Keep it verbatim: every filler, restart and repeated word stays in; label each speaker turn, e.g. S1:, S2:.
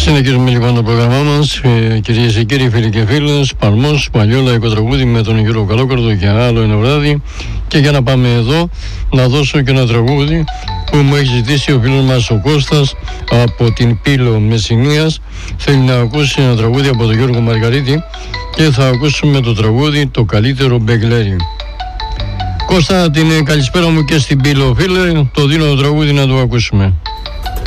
S1: Συνεχίζουμε λοιπόν το πρόγραμμά μας, ε, κυρίες και κύριοι, φίλοι και φίλες. Παλμός, παλιό λαϊκό τραγούδι με τον Γιώργο Καλόκαρδο και άλλο ένα βράδυ. Και για να πάμε εδώ, να δώσω και ένα τραγούδι που μου έχει ζητήσει ο φίλος μας ο Κώστας από την Πύλο Μεσσηνίας. Θέλει να ακούσει ένα τραγούδι από τον Γιώργο Μαργαρίτη και θα ακούσουμε το τραγούδι «Το καλύτερο μπεγκλέρι». Κώστα, την καλησπέρα μου και στην Πύλο, φίλε. Το δίνω το τραγούδι να το ακούσουμε.